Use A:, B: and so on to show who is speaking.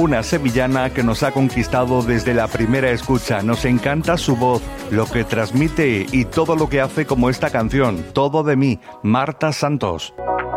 A: una sevillana que nos ha conquistado desde la primera escucha. Nos encanta su voz, lo que transmite y todo lo que hace, como esta canción, Todo de mí, Marta Santos.